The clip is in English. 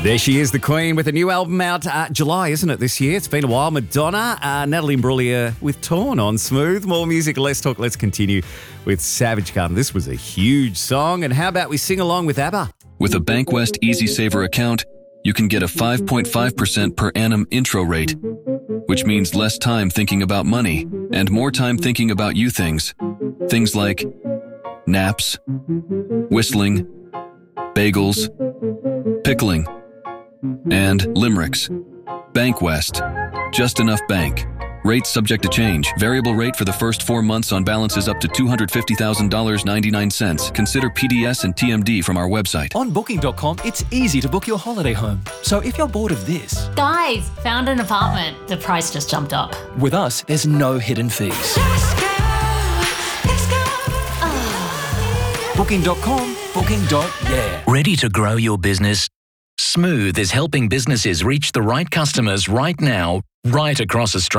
There she is, the Queen, with a new album out July, isn't it, this year? It's been a while. Madonna, Natalie Imbruglia with Torn on Smooth. More music, let's talk, let's continue with Savage Garden. This was a huge song, and how about we sing along with ABBA? With a Bankwest Easy Saver account, you can get a 5.5% per annum intro rate, which means less time thinking about money and more time thinking about you things. Things like naps, whistling, bagels, pickling, and limericks. Bankwest. Just enough bank. Rates subject to change. Variable rate for the first 4 months on balances up to $250,000.99. Consider PDS and TMD from our website. On Booking.com, it's easy to book your holiday home. So if you're bored of this... Guys, found an apartment. The price just jumped up. With us, there's no hidden fees. Booking.com, Booking.yeah. Ready to grow your business? Smooth is helping businesses reach the right customers right now, right across Australia.